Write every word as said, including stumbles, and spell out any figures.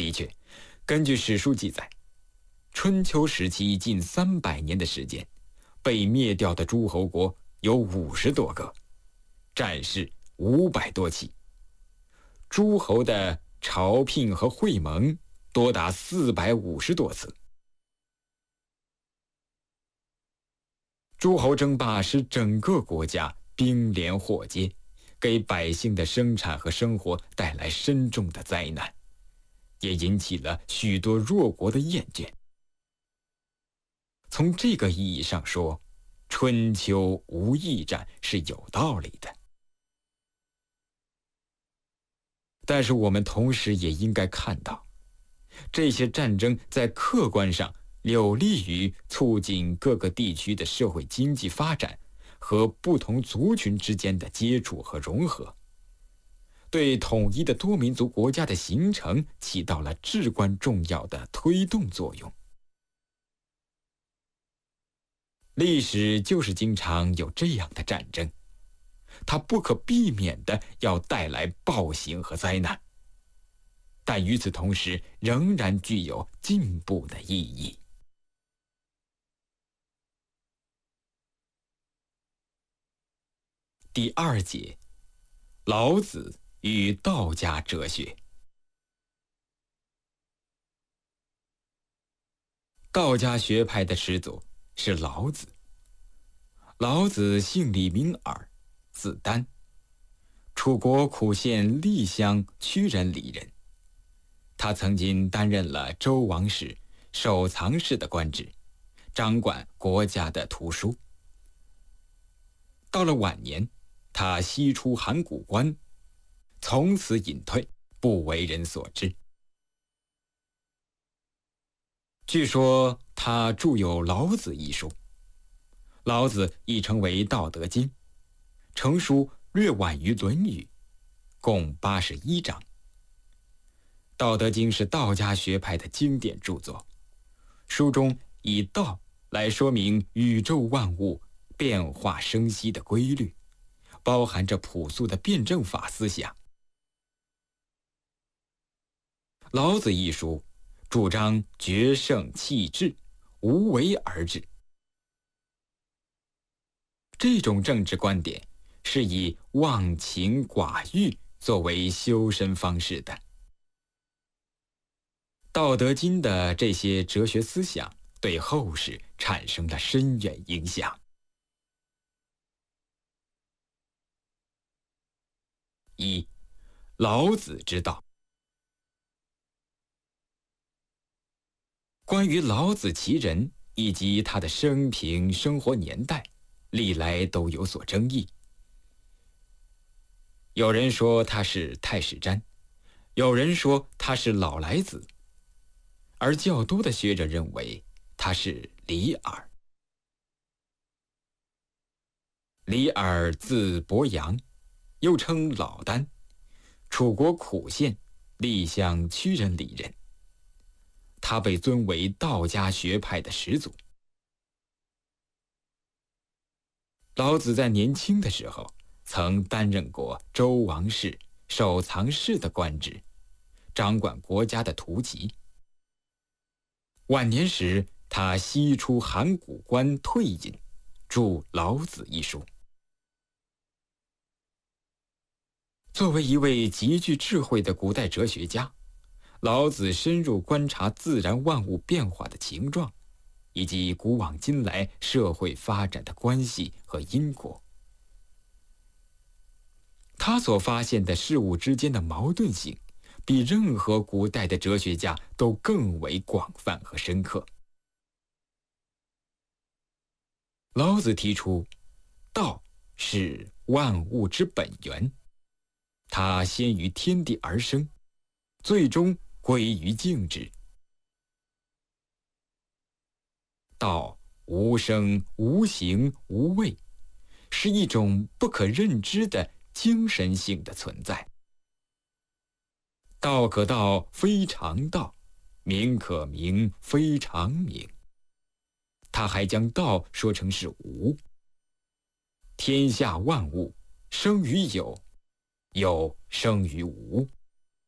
的确，根据史书记载，春秋时期近三百年的时间，被灭掉的诸侯国有五十多个，战事五百多起，诸侯的朝聘和会盟多达四百五十多次。诸侯争霸使整个国家兵连祸结，给百姓的生产和生活带来深重的灾难，也引起了许多弱国的厌倦。从这个意义上说，春秋无义战是有道理的。但是我们同时也应该看到，这些战争在客观上有利于促进各个地区的社会经济发展和不同族群之间的接触和融合，对统一的多民族国家的形成起到了至关重要的推动作用。历史就是经常有这样的战争，它不可避免地要带来暴行和灾难，但与此同时仍然具有进步的意义。第二节，老子与道家哲学。道家学派的始祖是老子。老子姓李名耳，字丹，楚国苦县厉乡曲人里人。他曾经担任了周王室守藏室的官职，掌管国家的图书。到了晚年，他西出函谷关，从此隐退，不为人所知。据说他著有《老子》一书，老子亦称为《道德经》，成书略晚于《论语》，共八十一章。《道德经》是道家学派的经典著作，书中以道来说明宇宙万物变化生息的规律，包含着朴素的辩证法思想。老子一书主张决胜弃智，无为而治。这种政治观点是以忘情寡欲作为修身方式的。《道德经》的这些哲学思想对后世产生了深远影响。一、老子之道。关于老子其人以及他的生平生活年代，历来都有所争议。有人说他是太史瞻，有人说他是老来子，而较多的学者认为他是李耳。李耳字伯阳，又称老聃，楚国苦县厉乡曲人里人。他被尊为道家学派的始祖。老子在年轻的时候曾担任过周王室守藏室的官职，掌管国家的图籍。晚年时，他西出函谷关退隐，著《老子》一书。作为一位极具智慧的古代哲学家，老子深入观察自然万物变化的情状，以及古往今来社会发展的关系和因果。他所发现的事物之间的矛盾性，比任何古代的哲学家都更为广泛和深刻。老子提出，道是万物之本源，它先于天地而生，最终归于静止。道无声无形无味，是一种不可认知的精神性的存在。道可道非常道，名可名非常名。他还将道说成是无。天下万物生于有，有生于无。